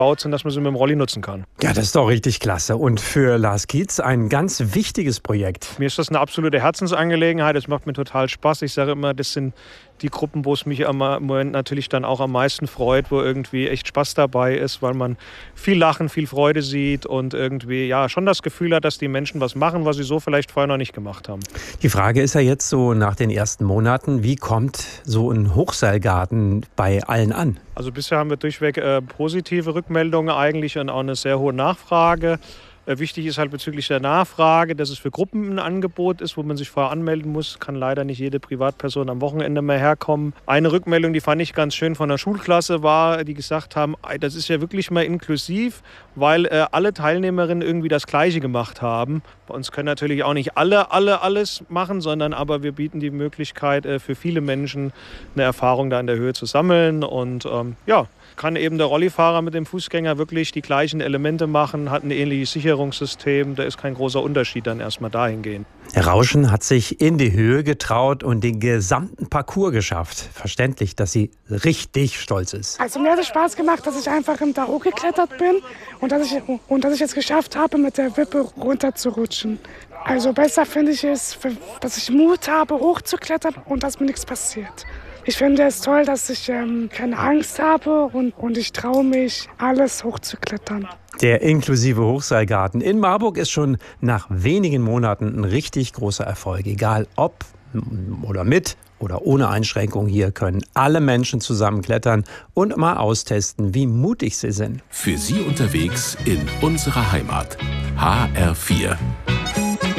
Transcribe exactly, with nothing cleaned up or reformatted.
gebaut sind, dass man sie mit dem Rolli nutzen kann. Ja, das ist doch richtig klasse. Und für Lars Kietz ein ganz wichtiges Projekt. Mir ist das eine absolute Herzensangelegenheit. Es macht mir total Spaß. Ich sage immer, das sind die Gruppen, wo es mich im Moment natürlich dann auch am meisten freut, wo irgendwie echt Spaß dabei ist, weil man viel Lachen, viel Freude sieht und irgendwie ja schon das Gefühl hat, dass die Menschen was machen, was sie so vielleicht vorher noch nicht gemacht haben. Die Frage ist ja jetzt so nach den ersten Monaten, wie kommt so ein Hochseilgarten bei allen an? Also bisher haben wir durchweg äh, positive Rückmeldungen eigentlich und auch eine sehr hohe Nachfrage. Wichtig ist halt bezüglich der Nachfrage, dass es für Gruppen ein Angebot ist, wo man sich vorher anmelden muss. Kann leider nicht jede Privatperson am Wochenende mehr herkommen. Eine Rückmeldung, die fand ich ganz schön von der Schulklasse war, die gesagt haben, das ist ja wirklich mal inklusiv, weil äh, alle Teilnehmerinnen irgendwie das Gleiche gemacht haben. Bei uns können natürlich auch nicht alle, alle alles machen, sondern aber wir bieten die Möglichkeit äh, für viele Menschen eine Erfahrung da in der Höhe zu sammeln. Und ähm, ja, kann eben der Rollifahrer mit dem Fußgänger wirklich die gleichen Elemente machen, hat ein ähnliches Sicherungssystem, da ist kein großer Unterschied dann erstmal dahingehend. Herr Rauschen hat sich in die Höhe getraut und den gesamten Parcours geschafft. Verständlich, dass sie richtig stolz ist. Also mir hat es Spaß gemacht, dass ich einfach im Dach hochgeklettert bin und dass ich, und dass ich es geschafft habe, mit der Wippe runterzurutschen. Also besser finde ich es, dass ich Mut habe, hochzuklettern und dass mir nichts passiert. Ich finde es toll, dass ich ähm, keine Angst habe und, und ich traue mich, alles hochzuklettern. Der inklusive Hochseilgarten in Marburg ist schon nach wenigen Monaten ein richtig großer Erfolg. Egal ob oder mit oder ohne Einschränkung, hier können alle Menschen zusammen klettern und mal austesten, wie mutig sie sind. Für Sie unterwegs in unserer Heimat. H R vier.